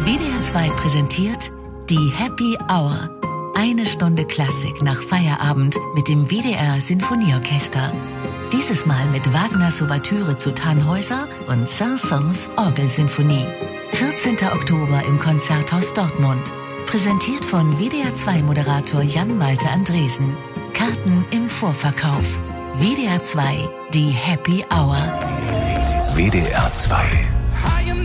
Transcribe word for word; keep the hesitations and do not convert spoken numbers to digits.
W D R zwei präsentiert die Happy Hour. Eine Stunde Klassik nach Feierabend mit dem W D R Sinfonieorchester. Dieses Mal mit Wagners Ouvertüre zu Tannhäuser und Saint-Saëns Orgelsinfonie. vierzehnten Oktober im Konzerthaus Dortmund. Präsentiert von W D R zwei Moderator Jan-Malte Andresen. Karten im Vorverkauf. W D R zwei, die Happy Hour. W D R zwei